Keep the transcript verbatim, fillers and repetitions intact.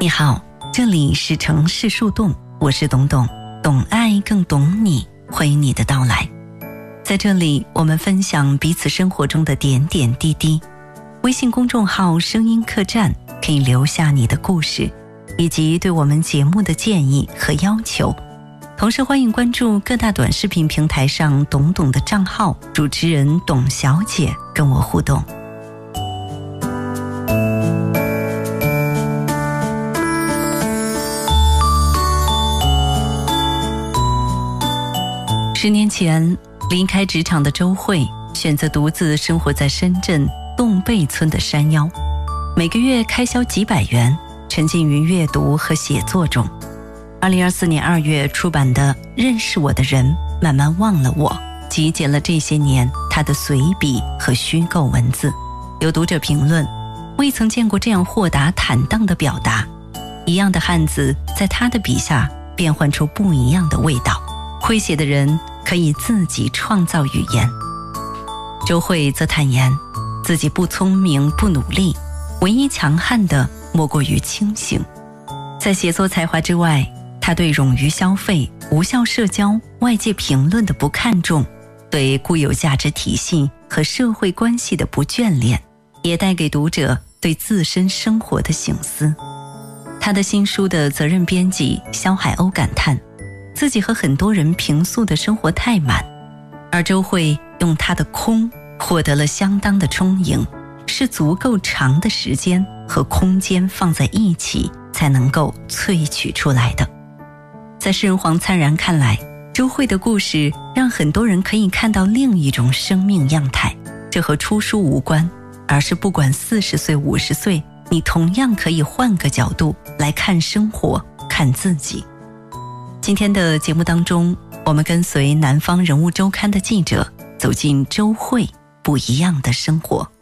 你好，这里是城市树洞，我是董董，懂爱更懂你，欢迎你的到来。在这里，我们分享彼此生活中的点点滴滴。微信公众号声音客栈可以留下你的故事，以及对我们节目的建议和要求。同时欢迎关注各大短视频平台上董董的账号，主持人董小姐跟我互动。十年前离开职场的周慧选择独自生活在深圳洞贝村的山腰，每个月开销几百元，沉浸于阅读和写作中。二零二四年二月出版的《认识我的人慢慢忘了我》，集结了这些年他的随笔和虚构文字。有读者评论，未曾见过这样豁达坦荡的表达，一样的汉字在他的笔下变换出不一样的味道。会写的人可以自己创造语言。周慧则坦言，自己不聪明不努力，唯一强悍的莫过于清醒。在写作才华之外，他对冗余消费、无效社交、外界评论的不看重，对固有价值体系和社会关系的不眷恋，也带给读者对自身生活的省思。他的新书的责任编辑肖海鸥感叹，自己和很多人平素的生活太满，而周慧用她的空获得了相当的充盈，是足够长的时间和空间放在一起才能够萃取出来的。在诗人黄灿然看来，周慧的故事让很多人可以看到另一种生命样态，这和出书无关，而是不管四十岁五十岁，你同样可以换个角度来看生活，看自己。今天的节目当中，我们跟随南方人物周刊的记者走进周慧不一样的生活。